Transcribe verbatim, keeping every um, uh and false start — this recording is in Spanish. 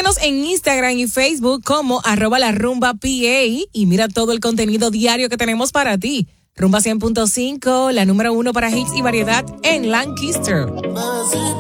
Síguenos en Instagram y Facebook como arroba la rumba P A y mira todo el contenido diario que tenemos para ti. Rumba cien punto cinco, la número uno para hits y variedad en Lancaster.